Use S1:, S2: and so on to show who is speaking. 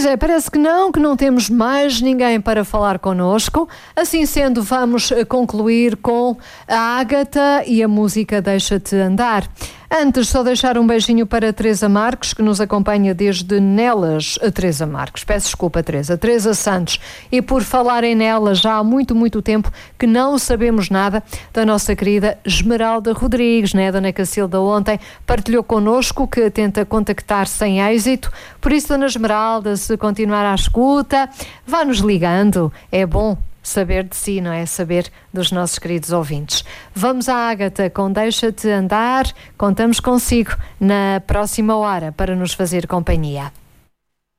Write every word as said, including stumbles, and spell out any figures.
S1: Pois é, parece que não, que não temos mais ninguém para falar connosco. Assim sendo, vamos concluir com a Ágata e a música Deixa-te Andar. Antes, só deixar um beijinho para a Teresa Marques, que nos acompanha desde Nelas. A Teresa Marques, peço desculpa, Teresa. Teresa Santos. E por falar em Nelas, já há muito, muito tempo que não sabemos nada da nossa querida Esmeralda Rodrigues, né? A Dona Cacilda ontem partilhou connosco que tenta contactar sem êxito. Por isso, Dona Esmeralda, se continuar à escuta, vá-nos ligando. É bom saber de si, não é? Saber dos nossos queridos ouvintes. Vamos à Ágata com Deixa-te Andar. Contamos consigo na próxima hora para nos fazer companhia.